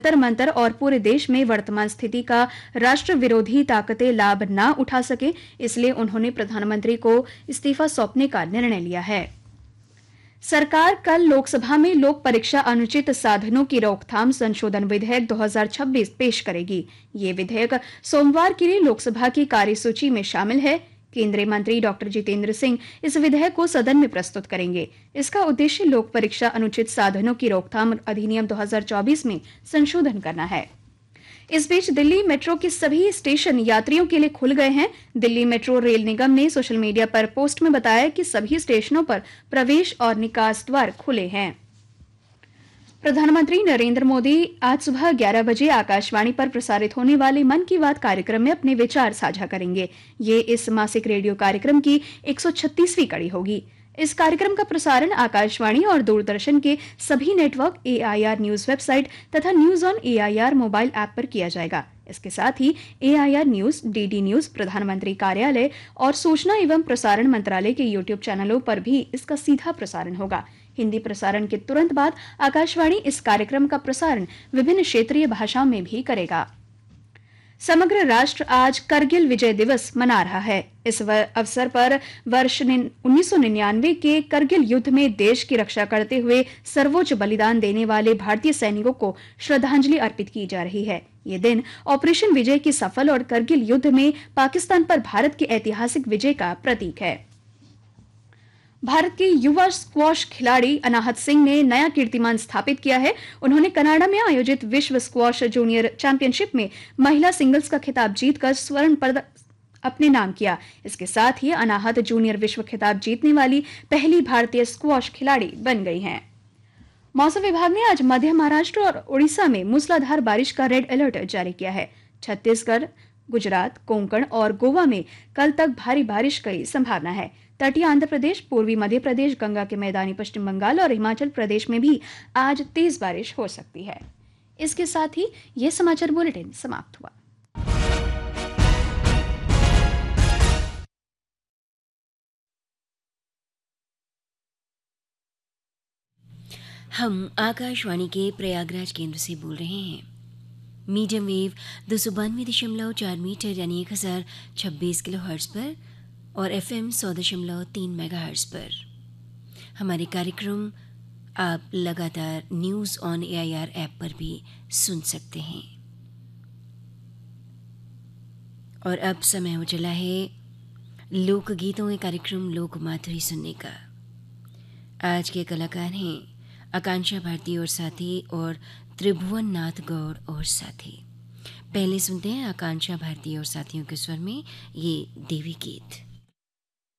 जंतर मंतर और पूरे देश में वर्तमान स्थिति का राष्ट्र विरोधी ताकतें लाभ न उठा सके, इसलिए उन्होंने प्रधानमंत्री को इस्तीफा सौंपने का निर्णय लिया है। सरकार कल लोकसभा में लोक परीक्षा अनुचित साधनों की रोकथाम संशोधन विधेयक 2026 पेश करेगी। ये विधेयक सोमवार के लिए लोकसभा की कार्यसूची में शामिल है। केंद्रीय मंत्री डॉक्टर जितेंद्र सिंह इस विधेयक को सदन में प्रस्तुत करेंगे। इसका उद्देश्य लोक परीक्षा अनुचित साधनों की रोकथाम अधिनियम 2024 में संशोधन करना है। इस बीच दिल्ली मेट्रो के सभी स्टेशन यात्रियों के लिए खुल गए हैं। दिल्ली मेट्रो रेल निगम ने सोशल मीडिया पर पोस्ट में बताया कि सभी स्टेशनों पर प्रवेश और निकास द्वार खुले हैं। प्रधानमंत्री नरेंद्र मोदी आज सुबह 11 बजे आकाशवाणी पर प्रसारित होने वाले मन की बात कार्यक्रम में अपने विचार साझा करेंगे। ये इस मासिक रेडियो कार्यक्रम की 136वीं कड़ी होगी। इस कार्यक्रम का प्रसारण आकाशवाणी और दूरदर्शन के सभी नेटवर्क, AIR न्यूज वेबसाइट तथा news on AIR mobile app पर किया जाएगा। इसके साथ ही AIR न्यूज, DD न्यूज, प्रधानमंत्री कार्यालय और सूचना एवं प्रसारण मंत्रालय के YouTube चैनलों पर भी इसका सीधा प्रसारण होगा। हिंदी प्रसारण के तुरंत बाद आकाशवाणी इस कार्यक्रम का प्रसारण विभिन्न क्षेत्रीय भाषाओं में भी करेगा। समग्र राष्ट्र आज करगिल विजय दिवस मना रहा है। इस अवसर पर वर्ष 1999 के करगिल युद्ध में देश की रक्षा करते हुए सर्वोच्च बलिदान देने वाले भारतीय सैनिकों को श्रद्धांजलि अर्पित की जा रही है। ये दिन ऑपरेशन विजय की सफल और करगिल युद्ध में पाकिस्तान पर भारत की ऐतिहासिक विजय का प्रतीक है। भारत के युवा स्क्वॉश खिलाड़ी अनाहत सिंह ने नया कीर्तिमान स्थापित किया है। उन्होंने कनाडा में आयोजित विश्व स्क्वॉश जूनियर चैंपियनशिप में महिला सिंगल्स का खिताब जीतकर स्वर्ण पदक अपने नाम किया। इसके साथ ही अनाहत जूनियर विश्व खिताब जीतने वाली पहली भारतीय स्क्वॉश खिलाड़ी बन गई हैं। मौसम विभाग ने आज मध्य महाराष्ट्र और उड़ीसा में मूसलाधार बारिश का रेड अलर्ट जारी किया है। छत्तीसगढ़, गुजरात, कोंकण और गोवा में कल तक भारी बारिश की संभावना है। तटीय आंध्र प्रदेश, पूर्वी मध्य प्रदेश, गंगा के मैदानी पश्चिम बंगाल और हिमाचल प्रदेश में भी आज तेज बारिश हो सकती है। इसके साथ ही ये समाचार बुलेटिन समाप्त हुआ। हम आकाशवाणी के प्रयागराज केंद्र से बोल रहे हैं। मीडियम वेव 292.4 मीटर यानी 1026 किलोहर्ट्ज़ पर और FM 100.3 मेगाहर्ट्ज़ पर हमारे कार्यक्रम आप लगातार न्यूज़ ऑन AIR ऐप पर भी सुन सकते हैं। और अब समय हो चला है लोकगीतों के कार्यक्रम लोक माधुरी सुनने का। आज के कलाकार हैं आकांक्षा भारती और साथी और त्रिभुवन नाथ गौड़ और साथी। पहले सुनते हैं आकांक्षा भारती और साथियों के स्वर में ये देवी गीत।